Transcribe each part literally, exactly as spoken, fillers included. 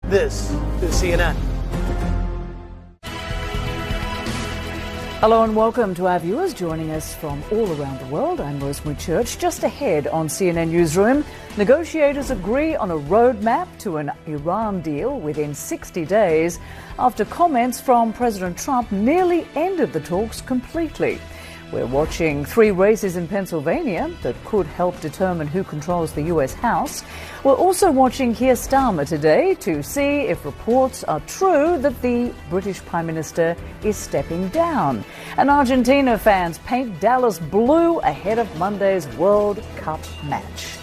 This is C N N. Hello and welcome to our viewers joining us from all around the world. I'm Rosemary Church. Just ahead on C N N Newsroom, negotiators agree on a roadmap to an Iran deal within sixty days after comments from President Trump nearly ended the talks completely. We're watching three races in Pennsylvania that could help determine who controls the U S House. We're also watching Keir Starmer today to see if reports are true that the British Prime Minister is stepping down. And Argentina fans paint Dallas blue ahead of Monday's World Cup match.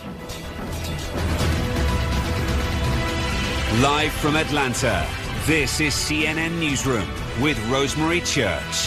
Live from Atlanta, this is C N N Newsroom with Rosemary Church.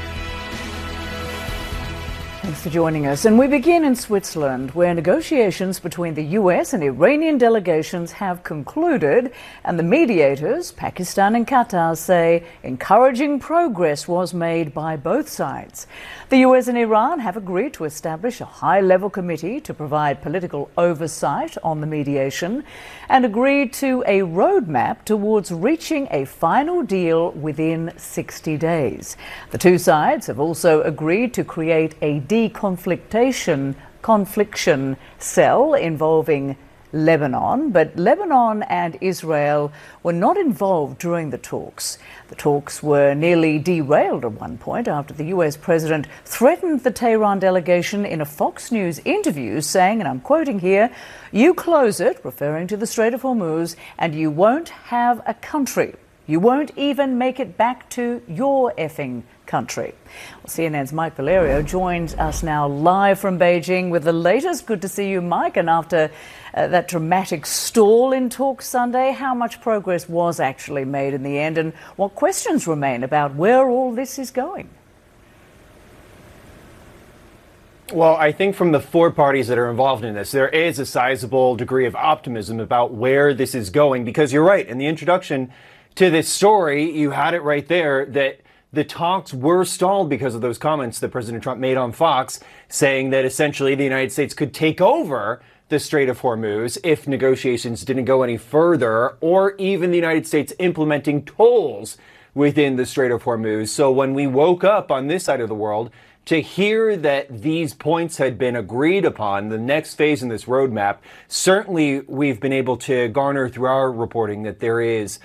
Thanks for joining us. And we begin in Switzerland, where negotiations between the U S and Iranian delegations have concluded, and the mediators, Pakistan and Qatar, say encouraging progress was made by both sides. The U S and Iran have agreed to establish a high-level committee to provide political oversight on the mediation and agreed to a roadmap towards reaching a final deal within sixty days. The two sides have also agreed to create a deconflictation confliction cell involving Lebanon, but Lebanon and Israel were not involved during the talks. The talks were nearly derailed at one point after the U S president threatened the Tehran delegation in a Fox News interview, saying, and I'm quoting here, "You close it," referring to the Strait of Hormuz, "and you won't have a country. You won't even make it back to your effing country." Well, C N N's Mike Valerio joins us now live from Beijing with the latest. Good to see you, Mike. And after uh, that dramatic stall in talks Sunday, how much progress was actually made in the end, and what questions remain about where all this is going? Well, I think from the four parties that are involved in this, there is a sizable degree of optimism about where this is going, because you're right. In the introduction to this story, you had it right there that the talks were stalled because of those comments that President Trump made on Fox, saying that essentially the United States could take over the Strait of Hormuz if negotiations didn't go any further, or even the United States implementing tolls within the Strait of Hormuz. So when we woke up on this side of the world to hear that these points had been agreed upon, the next phase in this roadmap, certainly we've been able to garner through our reporting that there is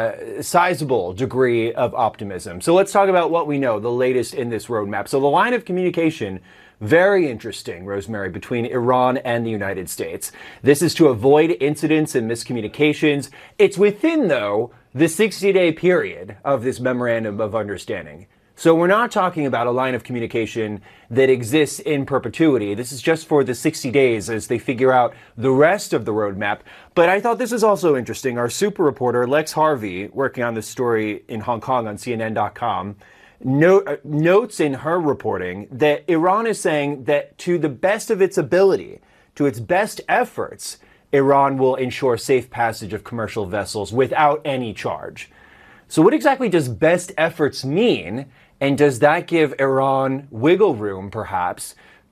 a sizable degree of optimism. So let's talk about what we know, the latest in this roadmap. So the line of communication, very interesting, Rosemary, between Iran and the United States. This is to avoid incidents and miscommunications. It's within, though, the sixty-day period of this memorandum of understanding. So we're not talking about a line of communication that exists in perpetuity. This is just for the sixty days as they figure out the rest of the roadmap. But I thought this is also interesting. Our super reporter, Lex Harvey, working on this story in Hong Kong on C N N dot com, no, uh, notes in her reporting that Iran is saying that to the best of its ability, to its best efforts, Iran will ensure safe passage of commercial vessels without any charge. So what exactly does best efforts mean? And does that give Iran wiggle room, perhaps,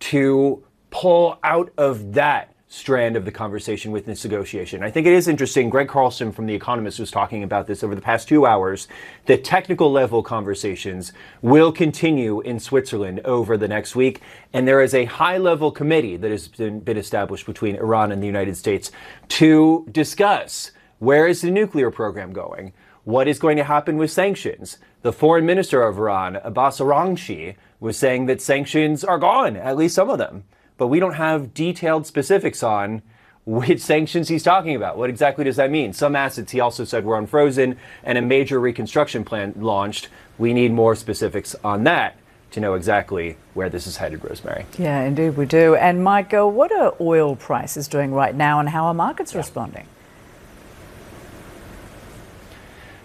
to pull out of that strand of the conversation with this negotiation? I think it is interesting. Greg Carlson from The Economist was talking about this over the past two hours. The technical level conversations will continue in Switzerland over the next week. And there is a high level committee that has been, been established between Iran and the United States to discuss where is the nuclear program going? What is going to happen with sanctions? The foreign minister of Iran, Abbas Araghchi, was saying that sanctions are gone, at least some of them. But we don't have detailed specifics on which sanctions he's talking about. What exactly does that mean? Some assets, he also said, were unfrozen and a major reconstruction plan launched. We need more specifics on that to know exactly where this is headed, Rosemary. Yeah, indeed we do. And Mike, uh, what are oil prices doing right now, and how are markets yeah. responding?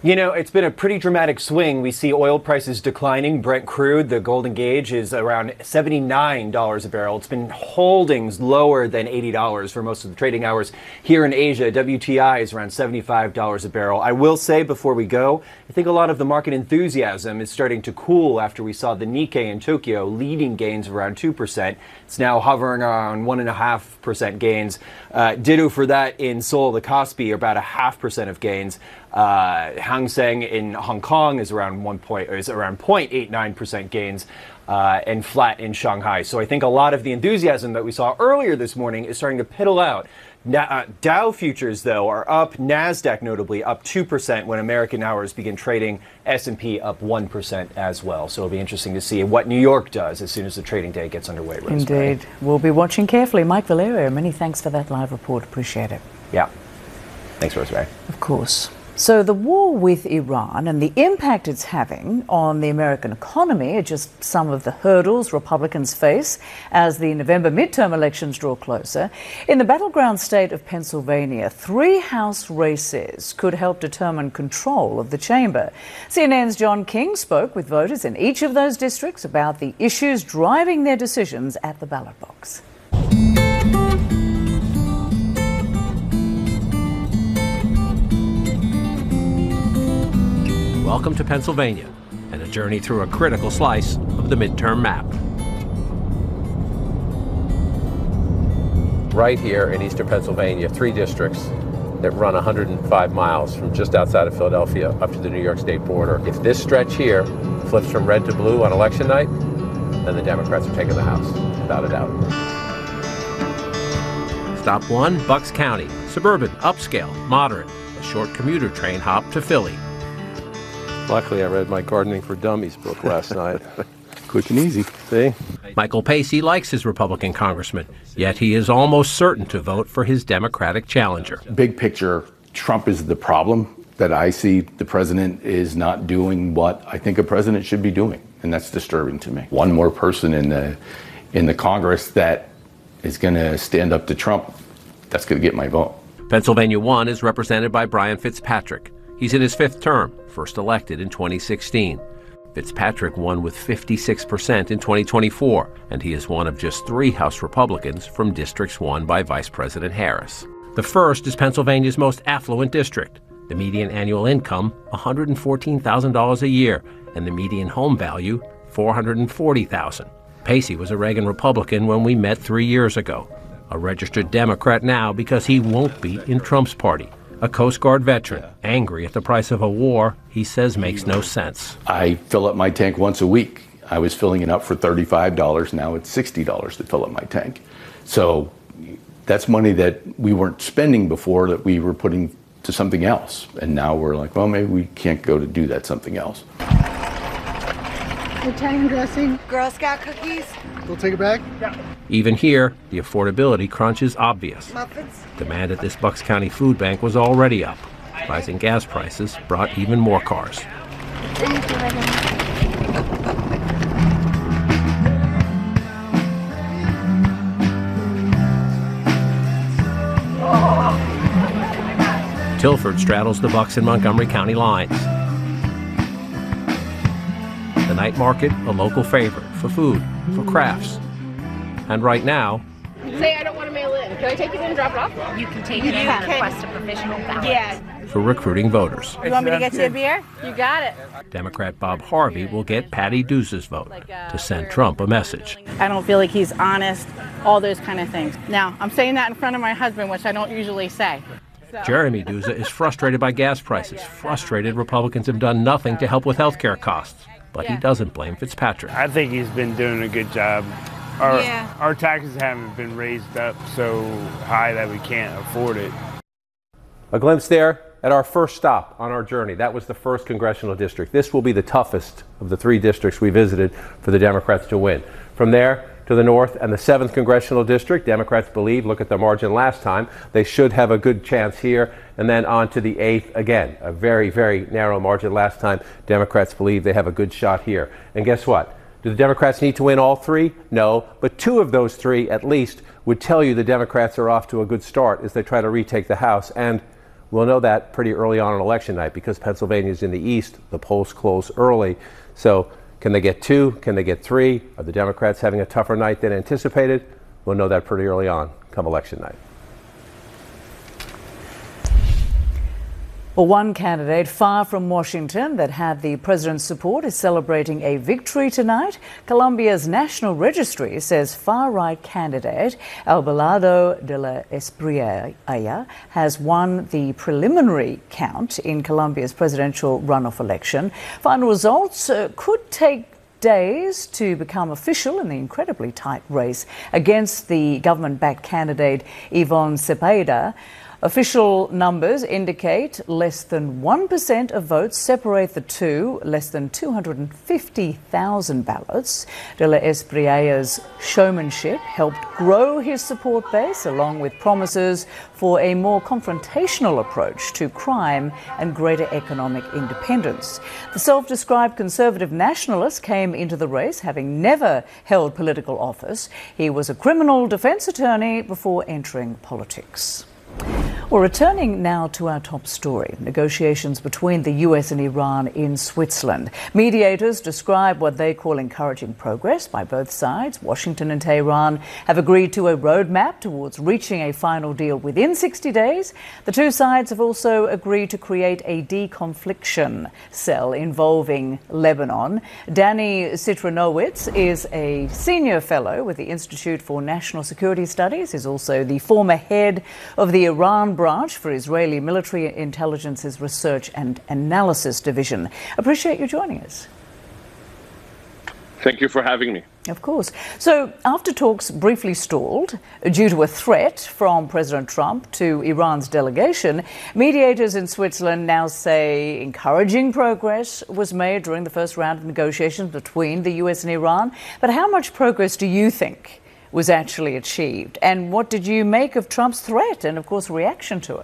You know, it's been a pretty dramatic swing. We see oil prices declining. Brent crude, the Golden Gauge, is around seventy-nine dollars a barrel. It's been holding lower than eighty dollars for most of the trading hours. Here in Asia, W T I is around seventy-five dollars a barrel. I will say before we go, I think a lot of the market enthusiasm is starting to cool after we saw the Nikkei in Tokyo leading gains of around two percent. It's now hovering around one point five percent gains. Uh, ditto for that in Seoul, the Kospi, about a half percent of gains. Uh, Hang Seng in Hong Kong is around one point, is around zero point eight nine percent gains, uh, and flat in Shanghai. So I think a lot of the enthusiasm that we saw earlier this morning is starting to piddle out. Na- uh, Dow futures, though, are up. NASDAQ, notably, up two percent when American hours begin trading. S and P up one percent as well. So it'll be interesting to see what New York does as soon as the trading day gets underway. Rosemary. Indeed. We'll be watching carefully. Mike Valerio, many thanks for that live report. Appreciate it. Yeah. Thanks, Rosemary. Of course. So the war with Iran and the impact it's having on the American economy are just some of the hurdles Republicans face as the November midterm elections draw closer. In the battleground state of Pennsylvania, three House races could help determine control of the chamber. C N N's John King spoke with voters in each of those districts about the issues driving their decisions at the ballot box. Welcome to Pennsylvania and a journey through a critical slice of the midterm map. Right here in eastern Pennsylvania, three districts that run one hundred five miles from just outside of Philadelphia up to the New York State border. If this stretch here flips from red to blue on election night, then the Democrats are taking the House, without a doubt. Stop one, Bucks County, suburban, upscale, moderate, a short commuter train hop to Philly. Luckily, I read my Gardening for Dummies book last night. Quick and easy. See? Michael Pacey likes his Republican congressman, yet he is almost certain to vote for his Democratic challenger. Big picture, Trump is the problem that I see. The president is not doing what I think a president should be doing, and that's disturbing to me. One more person in the in the Congress that is going to stand up to Trump, that's going to get my vote. Pennsylvania one is represented by Brian Fitzpatrick. He's in his fifth term, first elected in twenty sixteen. Fitzpatrick won with fifty-six percent in twenty twenty-four, and he is one of just three House Republicans from districts won by Vice President Harris. The first is Pennsylvania's most affluent district. The median annual income, one hundred fourteen thousand dollars a year, and the median home value, four hundred forty thousand dollars. Pacey was a Reagan Republican when we met three years ago. A registered Democrat now because he won't be in Trump's party. A Coast Guard veteran, angry at the price of a war he says makes no sense. I fill up my tank once a week. I was filling it up for thirty-five dollars. Now it's sixty dollars to fill up my tank. So that's money that we weren't spending before that we were putting to something else. And now we're like, well, maybe we can't go to do that something else. Italian dressing. Girl Scout cookies. We'll take it back? Yeah. Even here, the affordability crunch is obvious. Muffins. Demand at this Bucks County food bank was already up. Rising gas prices brought even more cars. Tilford straddles the Bucks and Montgomery County lines. The night market, a local favorite for food, for crafts. And right now, say I don't want to mail in. Can I take it in and drop it off? You can take it in and request a provisional ballot. Yeah. for recruiting voters. You want me to get you a beer? You got it. Democrat Bob Harvey will get Patty Duz's vote to send Trump a message. I don't feel like he's honest, all those kind of things. Now, I'm saying that in front of my husband, which I don't usually say. So. Jeremy Duza is frustrated by gas prices, frustrated Republicans have done nothing to help with health care costs. But he doesn't blame Fitzpatrick. I think he's been doing a good job. Our, yeah. our taxes haven't been raised up so high that we can't afford it. A glimpse there at our first stop on our journey. That was the first congressional district. This will be the toughest of the three districts we visited for the Democrats to win. From there to the north and the seventh congressional district, Democrats believe, look at the margin last time, they should have a good chance here. And then on to the eighth, again, a very, very narrow margin last time. Democrats believe they have a good shot here. And guess what? Do the Democrats need to win all three? No, but two of those three, at least, would tell you the Democrats are off to a good start as they try to retake the House. And We'll know that pretty early on on election night because Pennsylvania is in the east. The polls close early. So can they get two? Can they get three? Are the Democrats having a tougher night than anticipated? We'll know that pretty early on come election night. Well, one candidate far from Washington that had the president's support is celebrating a victory tonight. Colombia's National Registry says far-right candidate Abelardo de la Espriella has won the preliminary count in Colombia's presidential runoff election. Final results uh, could take days to become official in the incredibly tight race against the government-backed candidate Iván Cepeda. Official numbers indicate less than one percent of votes separate the two, less than two hundred fifty thousand ballots. De la Espriella's showmanship helped grow his support base, along with promises for a more confrontational approach to crime and greater economic independence. The self-described conservative nationalist came into the race having never held political office. He was a criminal defense attorney before entering politics. Well, returning now to our top story, negotiations between the U S and Iran in Switzerland. Mediators describe what they call encouraging progress by both sides. Washington and Tehran have agreed to a roadmap towards reaching a final deal within sixty days. The two sides have also agreed to create a deconfliction cell involving Lebanon. Danny Citronowicz is a senior fellow with the Institute for National Security Studies. He's also the former head of the Iran branch for Israeli Military Intelligence's Research and Analysis Division. Appreciate you joining us. Thank you for having me. Of course. So, after talks briefly stalled due to a threat from President Trump to Iran's delegation, mediators in Switzerland now say encouraging progress was made during the first round of negotiations between the U S and Iran. But how much progress do you think was actually achieved? And what did you make of Trump's threat and, of course, reaction to it?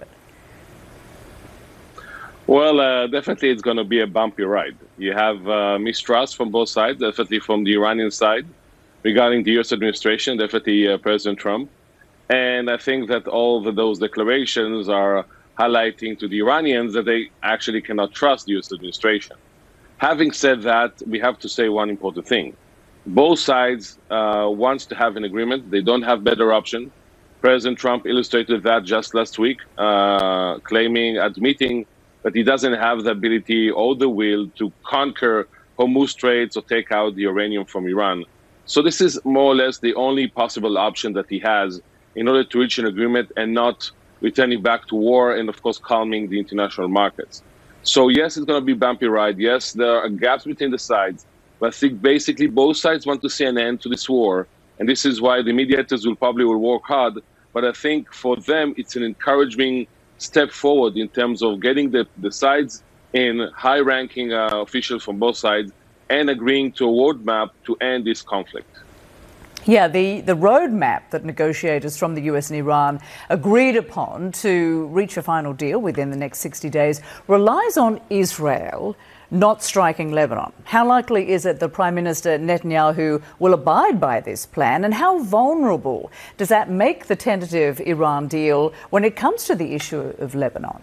Well, uh, definitely it's going to be a bumpy ride. You have uh, mistrust from both sides, definitely from the Iranian side, regarding the U S administration, definitely uh, President Trump. And I think that all of those declarations are highlighting to the Iranians that they actually cannot trust the U S administration. Having said that, we have to say one important thing. Both sides uh, want to have an agreement. They don't have better option. President Trump illustrated that just last week, uh, claiming, admitting that he doesn't have the ability or the will to conquer Hormuz Straits or take out the uranium from Iran. So this is more or less the only possible option that he has in order to reach an agreement and not returning back to war and, of course, calming the international markets. So, yes, it's going to be a bumpy ride. Yes, there are gaps between the sides. But I think basically both sides want to see an end to this war. And this is why the mediators will probably will work hard. But I think for them, it's an encouraging step forward in terms of getting the, the sides in high-ranking uh, officials from both sides and agreeing to a roadmap to end this conflict. Yeah, the, the roadmap that negotiators from the U S and Iran agreed upon to reach a final deal within the next sixty days relies on Israel not striking Lebanon. How likely is it that Prime Minister Netanyahu will abide by this plan, and how vulnerable does that make the tentative Iran deal when it comes to the issue of Lebanon?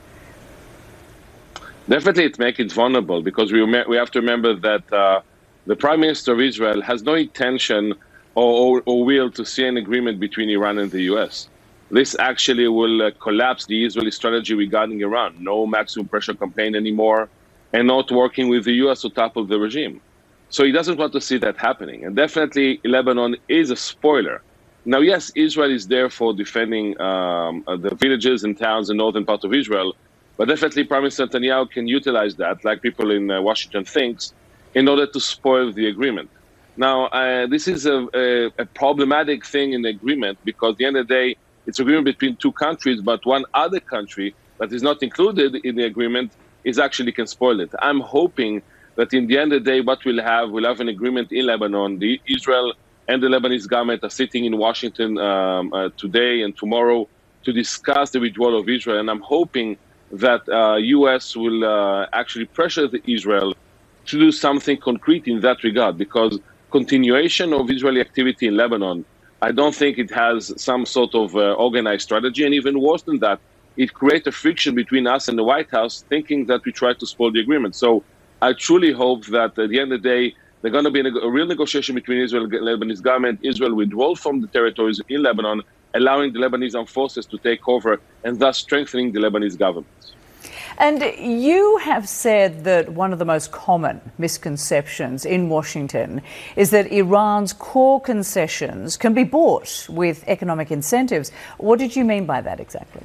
Definitely it makes it vulnerable because we, we have to remember that uh, the Prime Minister of Israel has no intention or, or, or will to see an agreement between Iran and the U S. This actually will uh, collapse the Israeli strategy regarding Iran. No maximum pressure campaign anymore, and not working with the U S to topple the regime. So he doesn't want to see that happening. And definitely Lebanon is a spoiler. Now, yes, Israel is there for defending um, uh, the villages and towns in northern part of Israel, but definitely Prime Minister Netanyahu can utilize that, like people in uh, Washington thinks, in order to spoil the agreement. Now, uh, this is a, a, a problematic thing in the agreement because at the end of the day, it's an agreement between two countries, but one other country that is not included in the agreement is actually can spoil it. I'm hoping that in the end of the day, what we'll have, we'll have an agreement in Lebanon. The Israel and the Lebanese government are sitting in Washington um, uh, today and tomorrow to discuss the withdrawal of Israel. And I'm hoping that uh, U S will uh, actually pressure the Israel to do something concrete in that regard, because continuation of Israeli activity in Lebanon, I don't think it has some sort of uh, organized strategy. And even worse than that, it creates a friction between us and the White House, thinking that we try to spoil the agreement. So I truly hope that at the end of the day, there's going to be a real negotiation between Israel and the Lebanese government. Israel withdraw from the territories in Lebanon, allowing the Lebanese armed forces to take over and thus strengthening the Lebanese government. And you have said that one of the most common misconceptions in Washington is that Iran's core concessions can be bought with economic incentives. What did you mean by that exactly?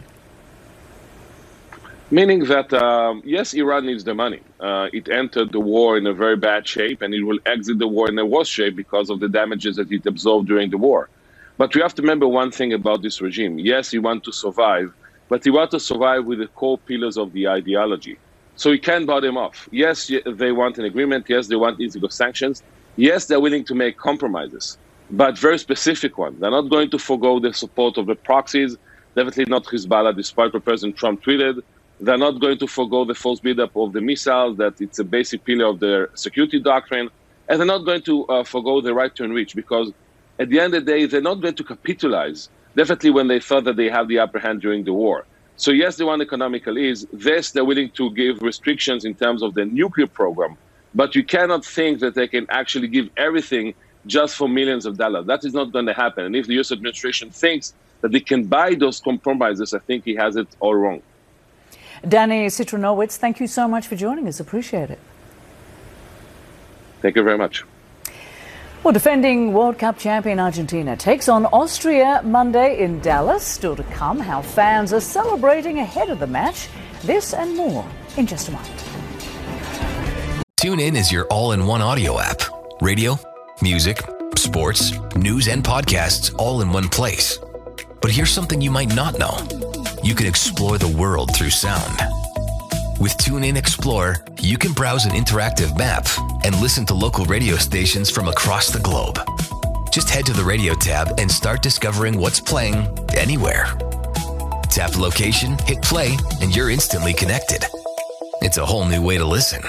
Meaning that, um, yes, Iran needs the money. Uh, it entered the war in a very bad shape, and it will exit the war in a worse shape because of the damages that it absorbed during the war. But we have to remember one thing about this regime. Yes, you want to survive, but you want to survive with the core pillars of the ideology. So you can't buy them off. Yes, they want an agreement. Yes, they want easy sanctions. Yes, they're willing to make compromises, but very specific ones. They're not going to forgo the support of the proxies, definitely not Hezbollah, despite what President Trump tweeted. They're not going to forgo the forced buildup of the missiles, that it's a basic pillar of their security doctrine. And they're not going to uh, forgo the right to enrich, because at the end of the day, they're not going to capitalize, definitely when they thought that they have the upper hand during the war. So yes, they want economical ease. Yes, they're willing to give restrictions in terms of the nuclear program. But you cannot think that they can actually give everything just for millions of dollars. That is not going to happen. And if the U S administration thinks that they can buy those compromises, I think he has it all wrong. Danny Citronowicz, thank you so much for joining us. Appreciate it. Thank you very much. Well, defending World Cup champion Argentina takes on Austria Monday in Dallas. Still to come, how fans are celebrating ahead of the match. This and more in just a moment. TuneIn is your all-in-one audio app. Radio, music, sports, news, and podcasts all in one place. But here's something you might not know. You can explore the world through sound. With TuneIn Explorer, you can browse an interactive map and listen to local radio stations from across the globe. Just head to the radio tab and start discovering what's playing anywhere. Tap location, hit play, and you're instantly connected. It's a whole new way to listen.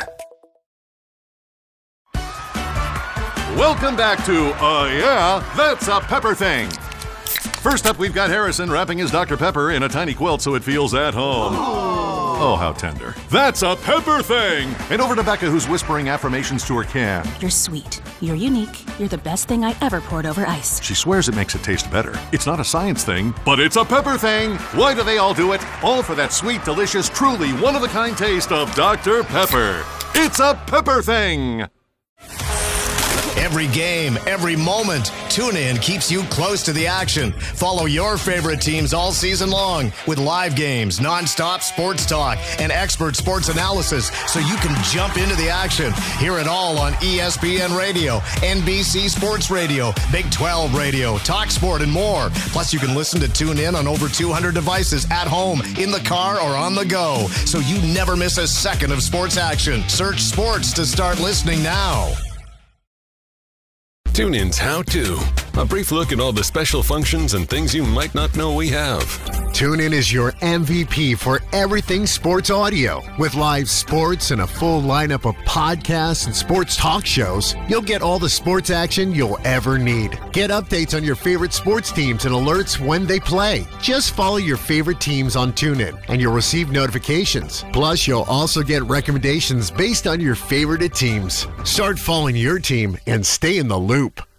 Welcome back to Uh Yeah, That's a Pepper Thing. First up, we've got Harrison wrapping his Doctor Pepper in a tiny quilt so it feels at home. Oh, how tender. That's a Pepper Thing! And over to Becca, who's whispering affirmations to her can. You're sweet. You're unique. You're the best thing I ever poured over ice. She swears it makes it taste better. It's not a science thing, but it's a Pepper Thing! Why do they all do it? All for that sweet, delicious, truly one-of-a-kind taste of Doctor Pepper. It's a Pepper Thing! Every game, every moment, TuneIn keeps you close to the action. Follow your favorite teams all season long with live games, nonstop sports talk, and expert sports analysis so you can jump into the action. Hear it all on E S P N Radio, N B C Sports Radio, Big twelve Radio, TalkSport, and more. Plus, you can listen to TuneIn on over two hundred devices at home, in the car, or on the go, so you never miss a second of sports action. Search sports to start listening now. TuneIn's How To. A brief look at all the special functions and things you might not know we have. TuneIn is your M V P for everything sports audio. With live sports and a full lineup of podcasts and sports talk shows, you'll get all the sports action you'll ever need. Get updates on your favorite sports teams and alerts when they play. Just follow your favorite teams on TuneIn and you'll receive notifications. Plus, you'll also get recommendations based on your favorite teams. Start following your team and stay in the loop.